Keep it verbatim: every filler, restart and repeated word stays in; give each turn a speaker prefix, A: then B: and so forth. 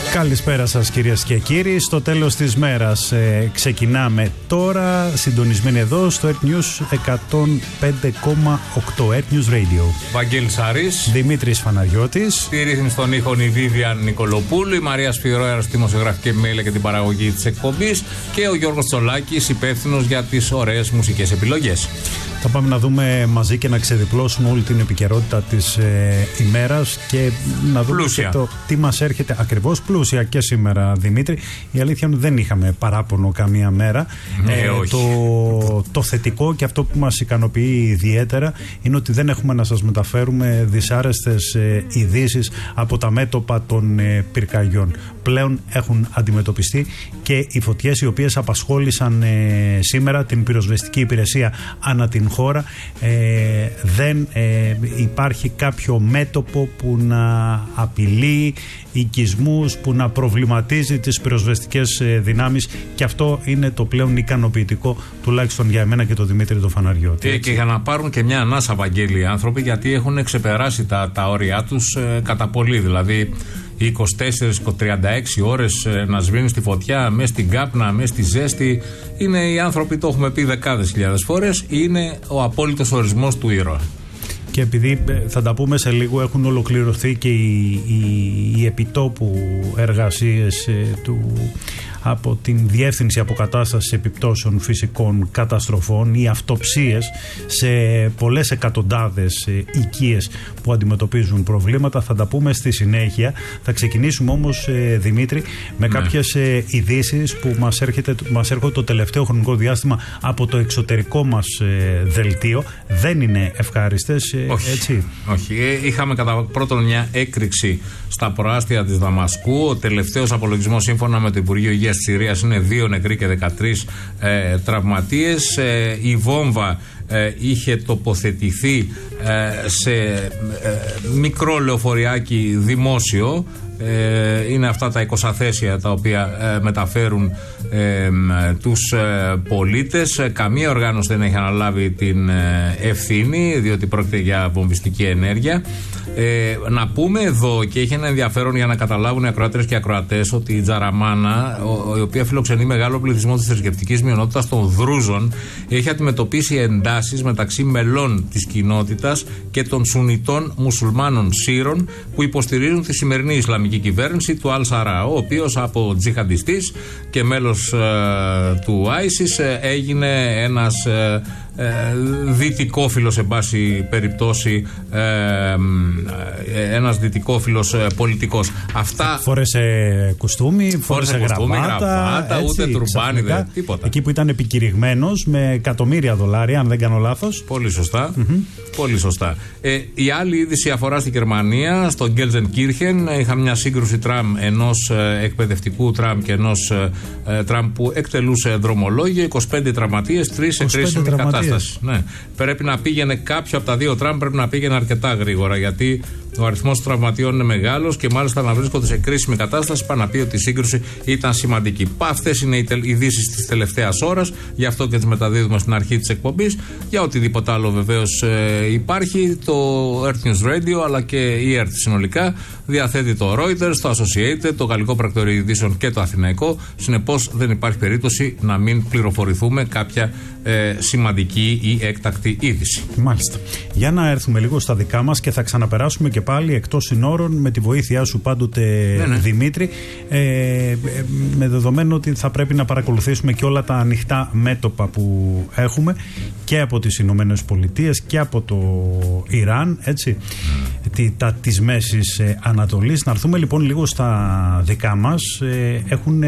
A: Καλησπέρα σας κυρίες και κύριοι. Στο τέλος της μέρας ε, ξεκινάμε τώρα, συντονισμένοι εδώ στο Earth News εκατόν πέντε κόμμα οκτώ Earth News Radio.
B: Βαγγέλης Αρής,
A: Δημήτρης Φαναριώτης.
B: στη ρύθμιση των ήχων η Βίβιαν Νικολοπούλου, η Μαρία Σφυρόερα στη δημοσιογραφική επιμέλεια και την παραγωγή της εκπομπής και ο Γιώργος Τσολάκης, υπεύθυνος για τις ωραίες μουσικές επιλογές.
A: Θα πάμε να δούμε μαζί και να ξεδιπλώσουμε όλη την επικαιρότητα της ε, ημέρας και να δούμε και το τι μας έρχεται ακριβώς πλούσια και σήμερα, Δημήτρη. Η αλήθεια είναι ότι δεν είχαμε παράπονο καμία μέρα.
B: Ναι,
A: ε,
B: όχι.
A: Το, το θετικό και αυτό που μας ικανοποιεί ιδιαίτερα είναι ότι δεν έχουμε να σας μεταφέρουμε δυσάρεστες ε, ειδήσεις από τα μέτωπα των ε, πυρκαγιών. Πλέον έχουν αντιμετωπιστεί και οι φωτιές οι οποίες απασχόλησαν ε, σήμερα την πυροσβεστική υπηρεσία ανά την χώρα. Ε, δεν ε, υπάρχει κάποιο μέτωπο που να απειλεί οικισμούς, που να προβληματίζει τις πυροσβεστικές ε, δυνάμεις, και αυτό είναι το πλέον ικανοποιητικό, τουλάχιστον για εμένα και τον Δημήτρη τον Φαναριώτη.
B: Και, και για να πάρουν και μια ανάσα, Βαγγέλη, οι άνθρωποι, γιατί έχουν ξεπεράσει τα, τα όρια τους ε, κατά πολύ. Δηλαδή είκοσι τέσσερις με τριάντα έξι ώρες ε, να σβήνει στη φωτιά, μέσα στην κάπνα, μέσα στη ζέστη. Είναι οι άνθρωποι, το έχουμε πει δεκάδες χιλιάδες φορές, είναι ο απόλυτος ορισμός του ήρωα.
A: Και επειδή θα τα πούμε σε λίγο, έχουν ολοκληρωθεί και οι, οι, οι επιτόπου εργασίες ε, του, από την Διεύθυνση Αποκατάστασης Επιπτώσεων Φυσικών Καταστροφών, οι αυτοψίες σε πολλές εκατοντάδες ε, οικίες που αντιμετωπίζουν προβλήματα. Θα τα πούμε στη συνέχεια. Θα ξεκινήσουμε όμως, ε, Δημήτρη, με ναι. κάποιες ε, ειδήσεις που μας, έρχεται, μας έρχονται το τελευταίο χρονικό διάστημα από το εξωτερικό μας ε, δελτίο. Δεν είναι ευχάριστες. Ε,
B: όχι,
A: έτσι.
B: όχι. Ε, είχαμε κατά πρώτον μια έκρηξη στα προάστια της Δαμασκού. Ο τελευταίος απολογισμός, σύμφωνα με το Υπουργείο Υγείας της Συρίας, είναι δύο νεκροί και δεκατρείς ε, τραυματίες. Ε, η βόμβα ε, είχε τοποθετηθεί ε, σε ε, μικρό λεωφοριάκι δημόσιο. Ε, είναι αυτά τα εικοσαθέσια τα οποία ε, μεταφέρουν ε, τους ε, πολίτες. Ε, καμία οργάνωση δεν έχει αναλάβει την ε, ευθύνη, διότι πρόκειται για βομβιστική ενέργεια. Ε, να πούμε εδώ, και έχει ένα ενδιαφέρον για να καταλάβουν οι ακροατές και οι ακροατές, ότι η Τζαραμάνα, ο, η οποία φιλοξενεί μεγάλο πληθυσμό της θρησκευτικής μειονότητας των Δρούζων, έχει αντιμετωπίσει εντάσεις μεταξύ μελών της κοινότητας και των Σουνιτών μουσουλμάνων Σύρων που υποστηρίζουν τη σημερινή Ισλαμική κυβέρνηση του Αλ Σαρά, ο οποίος από τζιχαντιστής και μέλος ε, του Άισις ε, έγινε ένας ε, ε, δυτικόφιλος, εν πάση περιπτώσει, ε, ε, ένας δυτικόφιλος ε, πολιτικός. Αυτά...
A: Φόρεσε κουστούμι, φόρεσε γραβάτα,
B: γραβάτα έτσι, ούτε τουρμπάνι, δε, τίποτα.
A: Εκεί που ήταν επικηρυγμένος με εκατομμύρια δολάρια, αν δεν κάνω λάθος.
B: Πολύ σωστά. Mm-hmm. Πολύ σωστά. Ε, η άλλη είδηση αφορά στη Γερμανία, στο Γκέλζενκίρχεν. Είχαμε μια σύγκρουση τραμ, ενός ε, εκπαιδευτικού τραμ και ενός ε, τραμ που εκτελούσε δρομολόγιο. είκοσι πέντε τραυματίες, τρεις σε κρίσιμη κατάσταση. Ναι. Πρέπει να πήγαινε κάποιο από τα δύο τραμ, πρέπει να πήγαινε αρκετά γρήγορα, γιατί ο αριθμός των τραυματιών είναι μεγάλος και μάλιστα να βρίσκονται σε κρίσιμη κατάσταση. Πάνε να πει ότι η σύγκρουση ήταν σημαντική. Αυτές είναι οι ειδήσεις της τελευταίας ώρας, γι' αυτό και τις μεταδίδουμε στην αρχή της εκπομπής. Για οτιδήποτε άλλο βεβαίως ε, υπάρχει, το Earth News Radio αλλά και η Earth συνολικά διαθέτει το Reuters, το Associated, το Γαλλικό Πρακτορείο Ειδήσεων και το Αθηναϊκό. Συνεπώς δεν υπάρχει περίπτωση να μην πληροφορηθούμε κάποια ε, σημαντική ή έκτακτη είδηση.
A: Μάλιστα. Για να έρθουμε λίγο στα δικά μας και θα ξαναπεράσουμε και πάλι εκτός συνόρων με τη βοήθειά σου πάντοτε, ναι, ναι. Δημήτρη, ε, με δεδομένο ότι θα πρέπει να παρακολουθήσουμε και όλα τα ανοιχτά μέτωπα που έχουμε και από τις Ηνωμένες Πολιτείες και από το Ιράν, έτσι, mm. τη, τα, της Μέσης Ανατολής. Να έρθουμε λοιπόν λίγο στα δικά μας. Ε, έχουν